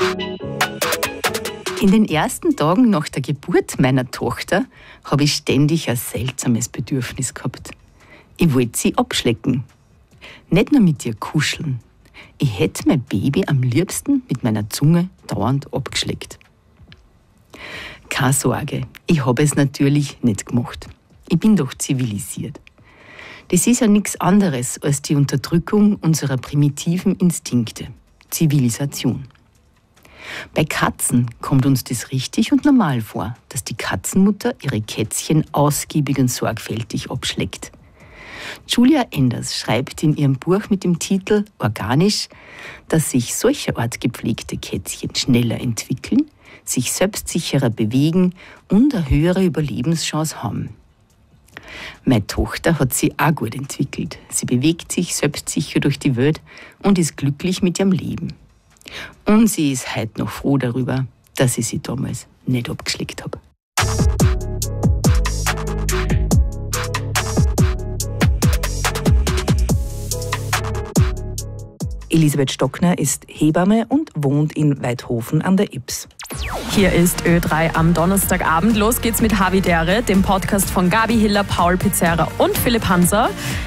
In den ersten Tagen nach der Geburt meiner Tochter habe ich ständig ein seltsames Bedürfnis gehabt. Ich wollte sie abschlecken. Nicht nur mit ihr kuscheln. Ich hätte mein Baby am liebsten mit meiner Zunge dauernd abgeschleckt. Keine Sorge, ich habe es natürlich nicht gemacht. Ich bin doch zivilisiert. Das ist ja nichts anderes als die Unterdrückung unserer primitiven Instinkte. Zivilisation. Bei Katzen kommt uns das richtig und normal vor, dass die Katzenmutter ihre Kätzchen ausgiebig und sorgfältig abschleckt. Julia Enders schreibt in ihrem Buch mit dem Titel Organisch, dass sich solcherart gepflegte Kätzchen schneller entwickeln, sich selbstsicherer bewegen und eine höhere Überlebenschance haben. Meine Tochter hat sich auch gut entwickelt. Sie bewegt sich selbstsicher durch die Welt und ist glücklich mit ihrem Leben. Und sie ist heute noch froh darüber, dass ich sie damals nicht abgeschleckt habe. Elisabeth Stockner ist Hebamme und wohnt in Weidhofen an der Ybbs. Hier ist Ö3 am Donnerstagabend. Los geht's mit Havidere, dem Podcast von Gabi Hiller, Paul Pizzerra und Philipp Hanser.